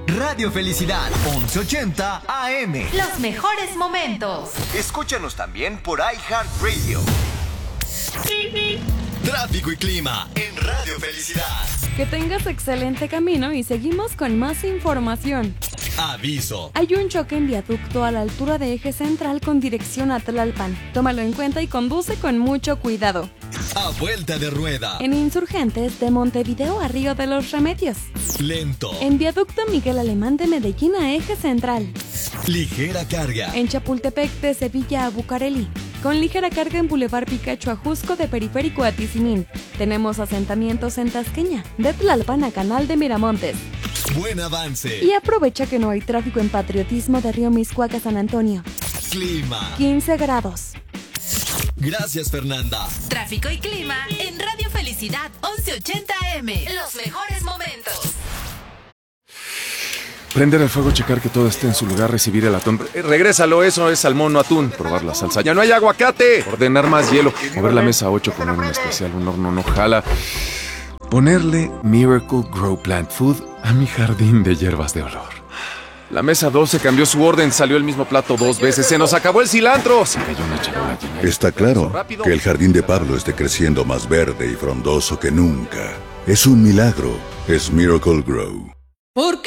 Radio Felicidad, 1180 AM. Los mejores momentos. Escúchanos también por iHeartRadio. Tráfico y clima en Radio Felicidad. Que tengas excelente camino y seguimos con más información. Aviso. Hay un choque en viaducto a la altura de Eje Central con dirección a Tlalpan. Tómalo en cuenta y conduce con mucho cuidado. A vuelta de rueda. En Insurgentes, de Montevideo a Río de los Remedios. Lento. En viaducto Miguel Alemán de Medellín a Eje Central. Ligera carga. En Chapultepec de Sevilla a Bucareli. Con ligera carga en Boulevard Picacho a Jusco de Periférico a Tizimín. Tenemos asentamientos en Tasqueña, de Tlalpan a Canal de Miramontes. Buen avance. Y aprovecha que no hay tráfico en Patriotismo de Río Miscuac a San Antonio. Clima. 15 grados. Gracias, Fernanda. Tráfico y clima en Radio Felicidad 1180 AM. Los mejores momentos. Prender el fuego, checar que todo esté en su lugar, recibir el atún. Regrésalo, eso es salmón, no atún. Probar la salsa. ¡Ya no hay aguacate! Ordenar más hielo. Mover la mesa a 8, poner un especial, un horno no jala. Ponerle Miracle Grow Plant Food a mi jardín de hierbas de olor. La mesa 12 cambió su orden, salió el mismo plato 2 veces. ¡Se nos acabó el cilantro! Se cayó una charola llena. Está claro que el jardín de Pablo esté creciendo más verde y frondoso que nunca. Es un milagro. Es Miracle Grow. ¿Por qué